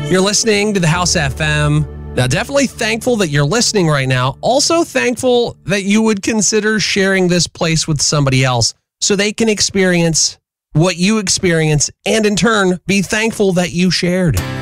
You're listening to the House FM. Now, definitely thankful that you're listening right now. Also thankful that you would consider sharing this place with somebody else so they can experience what you experience and in turn be thankful that you shared.